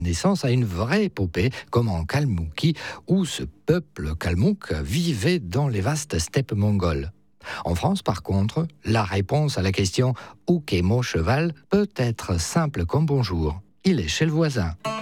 naissance à une vraie épopée, comme en Kalmoukie, où ce peuple kalmouk vivait dans les vastes steppes mongoles. En France, par contre, la réponse à la question « Où qu'est mon cheval ?» peut être simple comme bonjour. Il est chez le voisin.